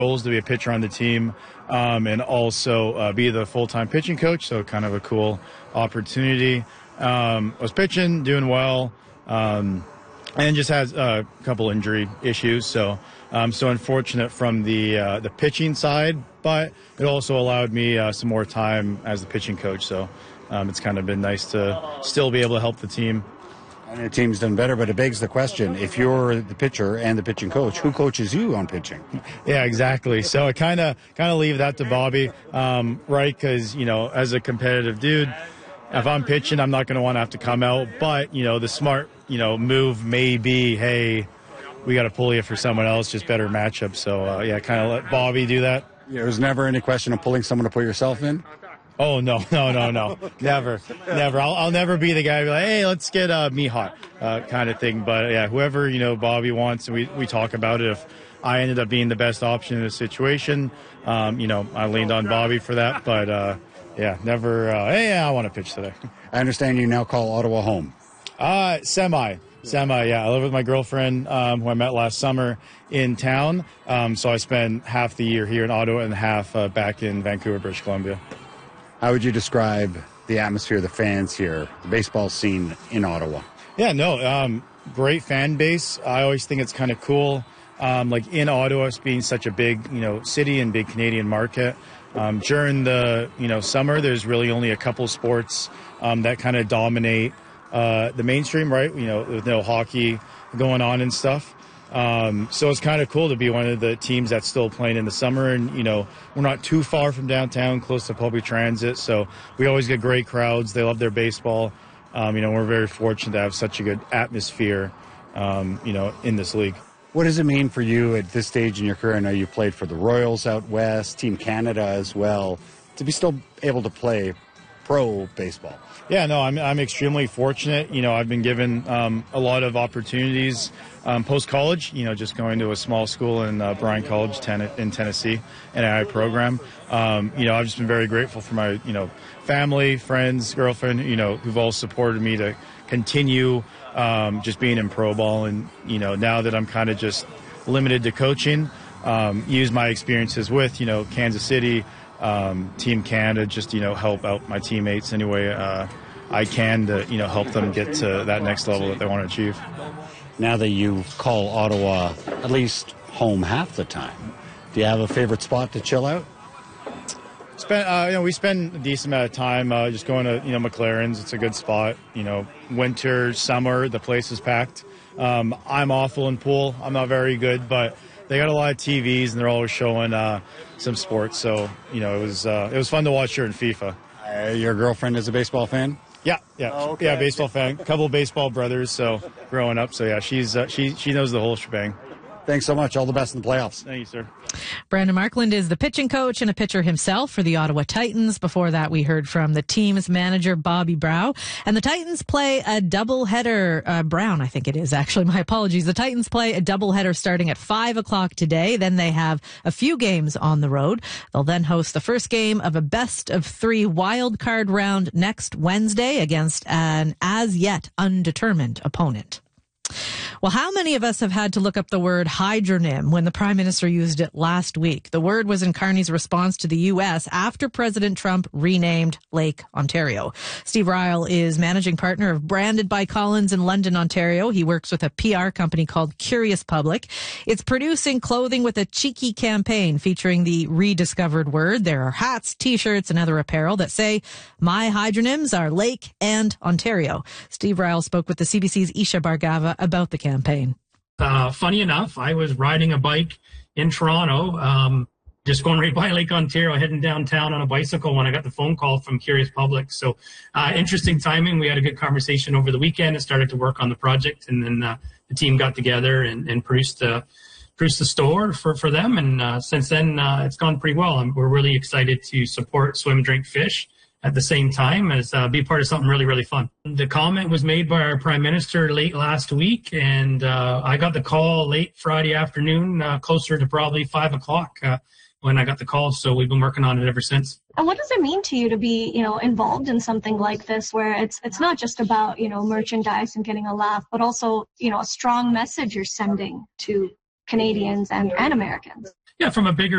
goals to be a pitcher on the team, and also be the full-time pitching coach. So kind of a cool opportunity. I was pitching, doing well, and just had a couple injury issues. So I'm so unfortunate from the pitching side, but it also allowed me some more time as the pitching coach. So it's kind of been nice to still be able to help the team. And the team's done better, but it begs the question, if you're the pitcher and the pitching coach, who coaches you on pitching? Yeah, exactly. So I kind of leave that to Bobby, right? Because, as a competitive dude, if I'm pitching, I'm not going to want to have to come out. But, the smart, move may be, hey, we got to pull you for someone else, just better matchup. So, kind of let Bobby do that. There was never any question of pulling someone to put yourself in? Oh, no. Never. I'll never be the guy to be like, hey, let's get me hot kind of thing. But, yeah, whoever, Bobby wants, and we talk about it. If I ended up being the best option in the situation, I leaned on Bobby for that. But, never, hey, I want to pitch today. I understand you now call Ottawa home. Semi, yeah. I live with my girlfriend, who I met last summer in town. So I spend half the year here in Ottawa and half back in Vancouver, British Columbia. How would you describe the atmosphere, the fans here, the baseball scene in Ottawa? Yeah, great fan base. I always think it's kind of cool. Like in Ottawa, it's being such a big, city and big Canadian market. During the, summer, there's really only a couple sports that kind of dominate the mainstream, right? With no hockey going on and stuff. So it's kind of cool to be one of the teams that's still playing in the summer. And, we're not too far from downtown, close to public transit. So we always get great crowds. They love their baseball. We're very fortunate to have such a good atmosphere, in this league. What does it mean for you at this stage in your career? I know you played for the Royals out west, Team Canada as well, to be still able to play pro baseball. Yeah, no, I'm extremely fortunate. I've been given a lot of opportunities post-college, just going to a small school in Bryan College in Tennessee, an AI program. I've just been very grateful for my, family, friends, girlfriend, who've all supported me to continue just being in pro ball. And, now that I'm kind of just limited to coaching, use my experiences with, Kansas City, Team Canada, just, help out my teammates any way I can to, help them get to that next level that they want to achieve. Now that you call Ottawa at least home half the time, do you have a favorite spot to chill out? We spend a decent amount of time just going to, McLaren's. It's a good spot. Winter, summer, the place is packed. I'm awful in pool. I'm not very good, but they got a lot of TVs and they're always showing some sports. So, it was fun to watch during FIFA. Your girlfriend is a baseball fan? Yeah. Oh, okay. Yeah, baseball fan. A couple of baseball brothers, so growing up. So, yeah, she knows the whole shebang. Thanks so much. All the best in the playoffs. Thank you, sir. Brandon Markland is the pitching coach and a pitcher himself for the Ottawa Titans. Before that, we heard from the team's manager, Bobby Brow. And the Titans play a doubleheader. Brown, I think it is, actually. My apologies. The Titans play a doubleheader starting at 5 o'clock today. Then they have a few games on the road. They'll then host the first game of a best-of-3 wild card round next Wednesday against an as-yet undetermined opponent. Well, how many of us have had to look up the word hydronym when the Prime Minister used it last week? The word was in Carney's response to the U.S. after President Trump renamed Lake Ontario. Steve Ryle is managing partner of Branded by Collins in London, Ontario. He works with a PR company called Curious Public. It's producing clothing with a cheeky campaign featuring the rediscovered word. There are hats, T-shirts, and other apparel that say, "My hydronyms are Lake and Ontario." Steve Ryle spoke with the CBC's Isha Bargava about the campaign. Funny enough, I was riding a bike in Toronto, just going right by Lake Ontario, heading downtown on a bicycle when I got the phone call from Curious Public. So interesting timing. We had a good conversation over the weekend and started to work on the project. And then the team got together and produced the store for them. And since then, it's gone pretty well. We're really excited to support Swim, Drink, Fish at the same time as be part of something really, really fun. The comment was made by our Prime Minister late last week, and I got the call late Friday afternoon, closer to probably 5 o'clock when I got the call. So we've been working on it ever since. And what does it mean to you to be, involved in something like this, where it's not just about, merchandise and getting a laugh, but also, a strong message you're sending to Canadians and Americans? Yeah, from a bigger